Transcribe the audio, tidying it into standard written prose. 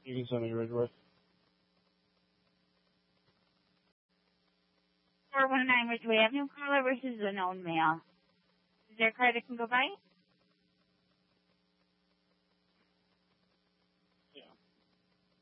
You can send me right away. 419 Ridgeway Avenue, caller versus unknown male. Is there a car that can go by?